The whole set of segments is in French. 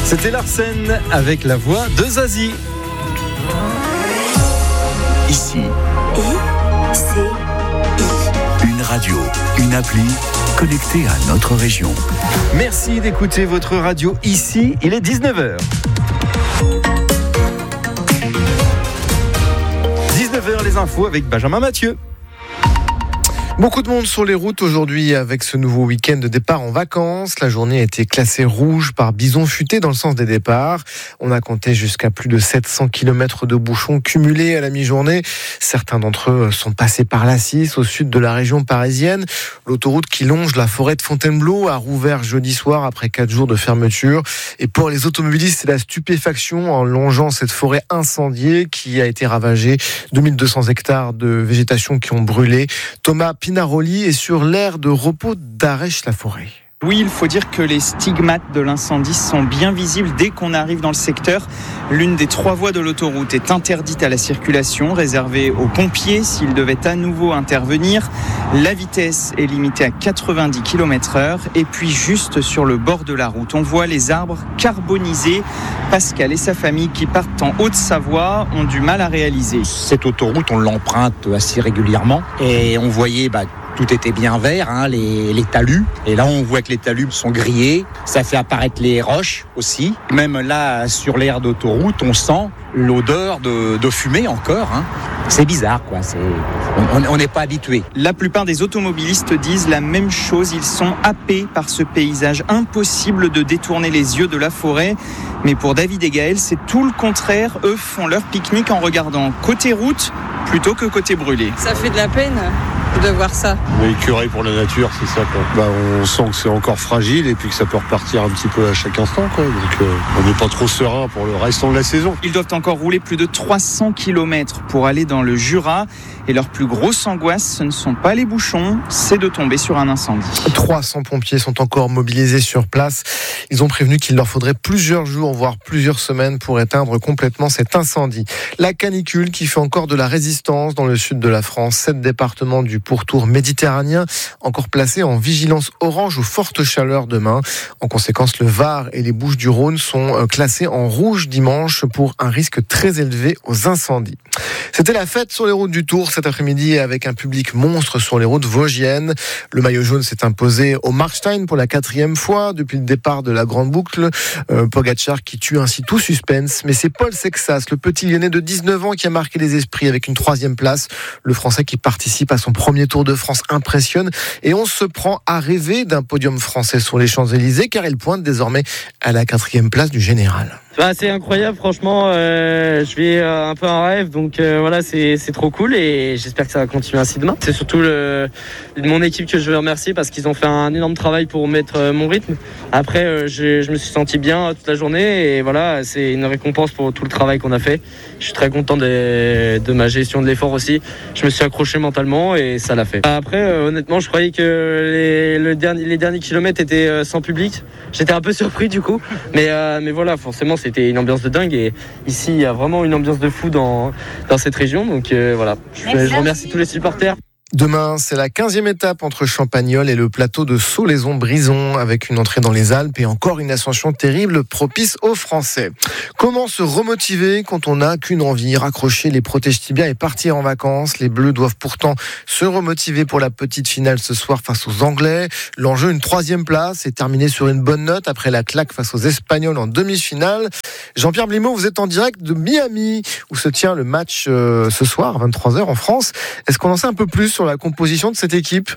C'était Larsen avec la voix de Zazie. Ici. Une radio, une appli connectée à notre région. Merci d'écouter votre radio ici. Il est 19h. 19h les infos avec Benjamin Mathieu. Beaucoup de monde sur les routes aujourd'hui avec ce nouveau week-end de départ en vacances. La journée a été classée rouge par bison futé dans le sens des départs. On a compté jusqu'à plus de 700 km de bouchons cumulés à la mi-journée. Certains d'entre eux sont passés par la 6 au sud de la région parisienne. L'autoroute qui longe la forêt de Fontainebleau a rouvert jeudi soir après 4 jours de fermeture. Et pour les automobilistes, c'est la stupéfaction en longeant cette forêt incendiée qui a été ravagée. 2200 hectares de végétation qui ont brûlé. Thomas Pinaroli est sur l'aire de repos d'Arèche-la-Forêt. Oui, il faut dire que les stigmates de l'incendie sont bien visibles dès qu'on arrive dans le secteur. L'une des 3 voies de l'autoroute est interdite à la circulation, réservée aux pompiers s'ils devaient à nouveau intervenir. La vitesse est limitée à 90 km/h. Et puis juste sur le bord de la route, on voit les arbres carbonisés. Pascal et sa famille qui partent en Haute-Savoie ont du mal à réaliser. Cette autoroute, on l'emprunte assez régulièrement et on voyait tout était bien vert, les talus. Et là, on voit que les talus sont grillés. Ça fait apparaître les roches aussi. Même là, sur l'aire d'autoroute, on sent l'odeur de fumée encore. C'est bizarre, quoi. On n'est pas habitué. La plupart des automobilistes disent la même chose. Ils sont happés par ce paysage. Impossible de détourner les yeux de la forêt. Mais pour David et Gaël, c'est tout le contraire. Eux font leur pique-nique en regardant côté route plutôt que côté brûlé. Ça fait de la peine de voir ça. On est écœuré pour la nature, c'est ça, quoi. On sent que c'est encore fragile et puis que ça peut repartir un petit peu à chaque instant, quoi. Donc on n'est pas trop serein pour le restant de la saison. Ils doivent encore rouler plus de 300 km pour aller dans le Jura. Et leur plus grosse angoisse, ce ne sont pas les bouchons, c'est de tomber sur un incendie. 300 pompiers sont encore mobilisés sur place. Ils ont prévenu qu'il leur faudrait plusieurs jours, voire plusieurs semaines pour éteindre complètement cet incendie. La canicule qui fait encore de la résistance dans le sud de la France. 7 départements du pourtour méditerranéen encore placés en vigilance orange aux fortes chaleurs demain. En conséquence, le Var et les Bouches-du-Rhône sont classés en rouge dimanche pour un risque très élevé aux incendies. C'était la fête sur les routes du Tour cet après-midi avec un public monstre sur les routes vosgiennes. Le maillot jaune s'est imposé au Markstein pour la 4e fois depuis le départ de la Grande Boucle. Pogacar qui tue ainsi tout suspense. Mais c'est Paul Sexas, le petit lyonnais de 19 ans qui a marqué les esprits avec une 3e place. Le Français qui participe à son premier Tour de France impressionne et on se prend à rêver d'un podium français sur les Champs-Élysées car il pointe désormais à la 4e place du général. C'est incroyable, franchement, je vis un peu un rêve, donc voilà, c'est trop cool et j'espère que ça va continuer ainsi demain. C'est surtout mon équipe que je veux remercier parce qu'ils ont fait un énorme travail pour mettre mon rythme. Après, je me suis senti bien toute la journée et voilà, c'est une récompense pour tout le travail qu'on a fait. Je suis très content de ma gestion de l'effort aussi. Je me suis accroché mentalement et ça l'a fait. Après, honnêtement, je croyais que les derniers kilomètres étaient sans public. J'étais un peu surpris du coup, mais voilà, forcément, c'était une ambiance de dingue et ici il y a vraiment une ambiance de fou dans cette région, donc voilà, je remercie tous les supporters. Demain, c'est la 15e étape entre Champagnole et le plateau de Salaison-Brison avec une entrée dans les Alpes et encore une ascension terrible propice aux Français. Comment se remotiver quand on n'a qu'une envie, raccrocher les protèges tibias et partir en vacances? Les Bleus doivent pourtant se remotiver pour la petite finale ce soir face aux Anglais. L'enjeu, une 3e place et terminer sur une bonne note après la claque face aux Espagnols en demi-finale. Jean-Pierre Blimaud, vous êtes en direct de Miami où se tient le match ce soir à 23h en France. Est-ce qu'on en sait un peu plus sur la composition de cette équipe?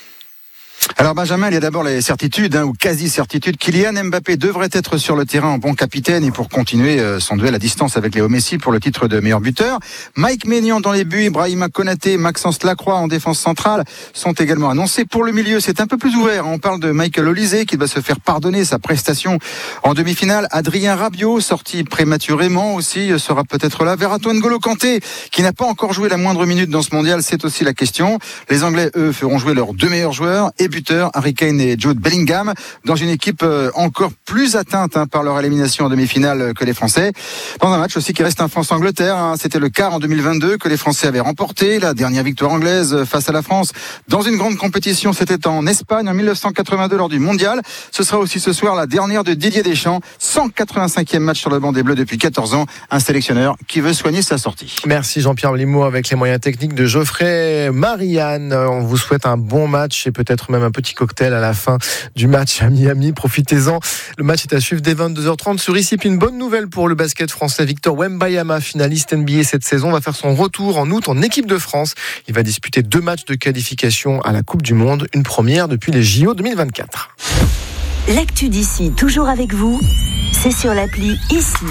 Alors Benjamin, il y a d'abord les certitudes, ou quasi-certitudes. Kylian Mbappé devrait être sur le terrain en bon capitaine et pour continuer son duel à distance avec Léo Messi pour le titre de meilleur buteur. Mike Maignan dans les buts, Ibrahima Konaté, Maxence Lacroix en défense centrale sont également annoncés. Pour le milieu, c'est un peu plus ouvert. On parle de Michael Olise qui va se faire pardonner sa prestation en demi-finale. Adrien Rabiot, sorti prématurément aussi, sera peut-être là. Vers N'Golo Kanté, qui n'a pas encore joué la moindre minute dans ce mondial, c'est aussi la question. Les Anglais, eux, feront jouer leurs 2 meilleurs joueurs. Et buteurs, Harry Kane et Jude Bellingham, dans une équipe encore plus atteinte par leur élimination en demi-finale que les Français. Dans un match aussi qui reste un France-Angleterre, c'était le quart en 2022 que les Français avaient remporté, la dernière victoire anglaise face à la France dans une grande compétition, c'était en Espagne en 1982 lors du Mondial. Ce sera aussi ce soir la dernière de Didier Deschamps, 185e match sur le banc des Bleus depuis 14 ans, un sélectionneur qui veut soigner sa sortie. Merci Jean-Pierre Limo avec les moyens techniques de Geoffrey Marianne. On vous souhaite un bon match et peut-être même un petit cocktail à la fin du match à Miami. Profitez-en. Le match est à suivre dès 22h30 sur ici. Puis une bonne nouvelle pour le basket français. Victor Wembanyama, finaliste NBA cette saison, va faire son retour en août en équipe de France. Il va disputer 2 matchs de qualification à la Coupe du Monde, une première depuis les JO 2024. L'actu d'ici, toujours avec vous, c'est sur l'appli Ici.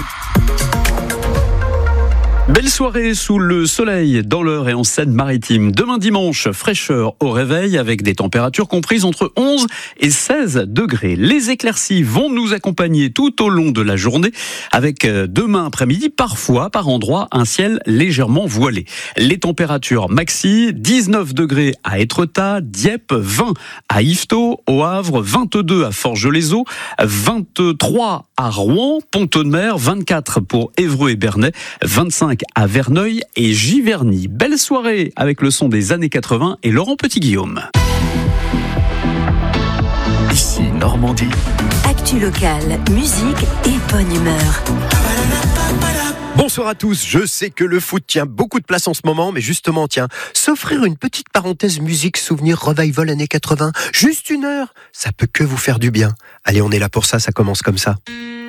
Belle soirée sous le soleil dans l'Eure et en Seine-Maritime. Demain dimanche, fraîcheur au réveil avec des températures comprises entre 11 et 16 degrés. Les éclaircies vont nous accompagner tout au long de la journée avec demain après-midi, parfois par endroits, un ciel légèrement voilé. Les températures maxi, 19 degrés à Étretat, Dieppe, 20 à Yvetot, au Havre, 22 à Forges-les-Eaux, 23 à Rouen, Pont-de-Mer, 24 pour Évreux et Bernay, 25 à Verneuil et Giverny. Belle soirée avec le son des années 80 et Laurent Petit-Guillaume. Ici Normandie. Actu locale, musique et bonne humeur. Bonsoir à tous, je sais que le foot tient beaucoup de place en ce moment, mais justement, tiens, s'offrir une petite parenthèse musique, souvenir, revival années 80, juste 1 heure, ça peut que vous faire du bien. Allez, on est là pour ça, ça commence comme ça.